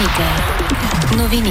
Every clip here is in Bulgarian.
Вероника. Новини.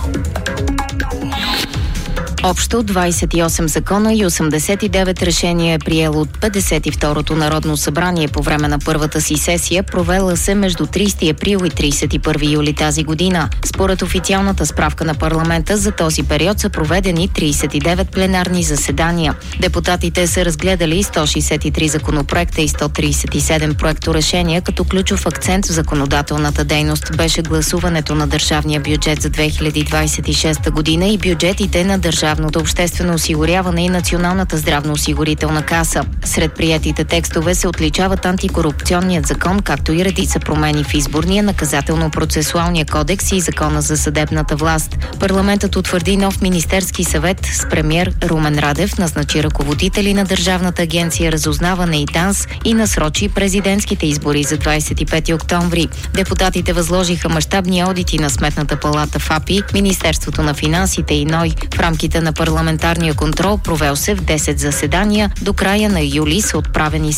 Общо 28 закона и 89 решения е приело от 52-то Народно събрание по време на първата си сесия, провела се между 30 април и 31 юли тази година. Според официалната справка на парламента за този период са проведени 39 пленарни заседания. Депутатите са разгледали 163 законопроекта и 137 проекторешения, като ключов акцент в законодателната дейност беше гласуването на държавния бюджет за 2026 година и бюджетите на държавното обществено осигуряване и Националната здравноосигурителна каса. Сред приетите текстове се отличават антикорупционният закон, както и редица промени в изборния, наказателно-процесуалния кодекс и закона за съдебната власт. Парламентът утвърди нов Министерски съвет с премиер Румен Радев, назначи ръководители на Държавната агенция разузнаване и ДАНС и насрочи президентските избори за 25 октомври. Депутатите възложиха мащабни одити на Сметната палата в АПИ, Министерството на финансите и НОИ. В рамките на парламентарния контрол провел се в 10 заседания. До края на юли са отправени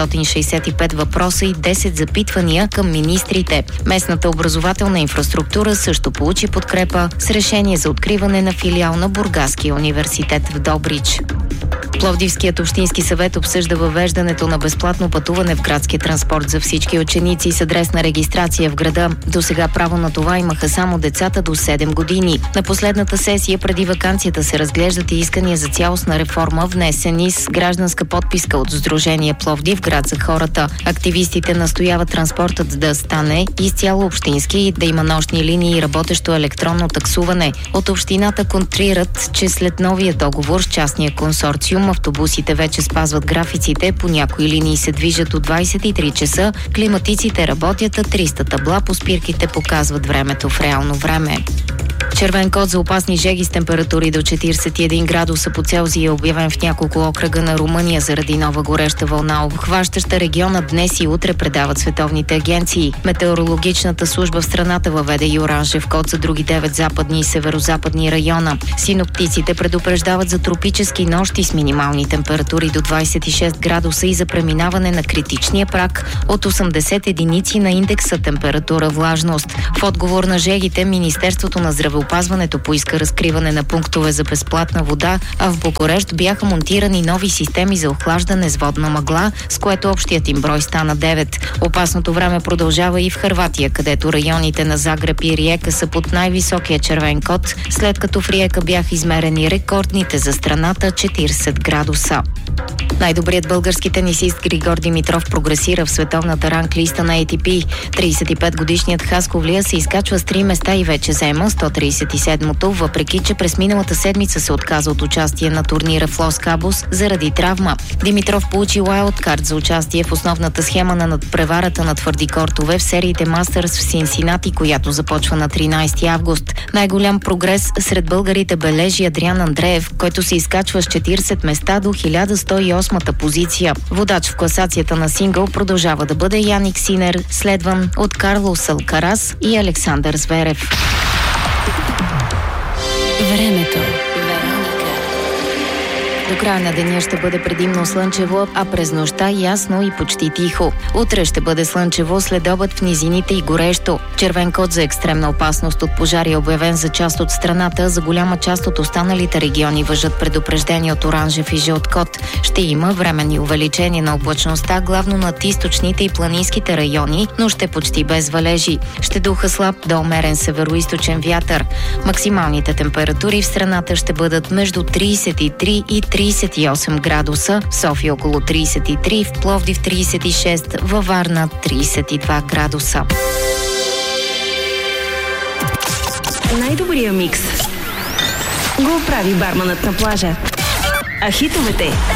765 въпроса и 10 запитвания към министрите. Местната образователна инфраструктура също получи подкрепа с решение за откриване на филиал на Бургаския университет в Добрич. Пловдивският общински съвет обсъжда въвеждането на безплатно пътуване в градския транспорт за всички ученици с адресна регистрация в града. До сега право на това имаха само децата до 7 години. На последната сесия преди ваканцията се разглеждат и искания за цялостна реформа, внесени с гражданска подписка от Сдружение Пловдив град за хората. Активистите настояват транспортът да стане изцяло общински и да има нощни линии и работещо електронно таксуване. От общината контрират, че след новия договор с частния консорциум автобусите вече спазват графиците, по някои линии се движат до 23 часа, климатиците работят, а 300 табла по спирките показват времето в реално време. Червен код за опасни жеги с температури до 41 градуса по Целзий е обявен в няколко окръга на Румъния заради нова гореща вълна, обхващаща региона днес и утре, предават световните агенции. Метеорологичната служба в страната въведе и оранжев код за други 9 западни и северозападни района. Синоптиците предупреждават за тропически нощи с минимални температури до 26 градуса и за преминаване на критичния праг от 80 единици на индекса температура влажност. В отговор на жегите, Министерството на здравеопазването поиска разкриване на пунктове за безплатна вода, а в Букурещ бяха монтирани нови системи за охлаждане с водна мъгла, с което общият им брой стана 9. Опасното време продължава и в Хърватия, където районите на Загреб и Риека са под най-високия червен код, след като в Риека бяха измерени рекордните за страната 40 градуса. Най-добрият български тенисист Григор Димитров прогресира в световната ранглиста на ATP. 35-годишният хасковлия се изкачва с 3 места и вече заема 137-то, въпреки че през миналата седмица се отказа от участие на турнира в Лос Кабос заради травма. Димитров получи уайлдкарт за участие в основната схема на надпреварата на твърди кортове в сериите Мастърс в Синсинати, която започва на 13 август. Най-голям прогрес сред българите бележи Адриан Андреев, който се изкачва с 40 места до 1108-та позиция. Водач в класацията на сингъл продължава да бъде Яник Синер, следван от Карлос Алкарас и Александър Зверев. Времето. До края на деня ще бъде предимно слънчево, а през нощта ясно и почти тихо. Утре ще бъде слънчево, след обед в низините и горещо. Червен код за екстремна опасност от пожари е обявен за част от страната. За голяма част от останалите региони важат предупреждения от оранжев и жълт код. Ще има временни увеличения на облачността, главно над източните и планинските райони, но ще почти без валежи. Ще духа слаб до умерен североизточен вятър. Максималните температури в страната ще бъдат между 33 и 38 градуса, в София около 33, в Пловдив 36, във Варна 32 градуса. Най-добрия микс го прави барманът на плажа. А хитовете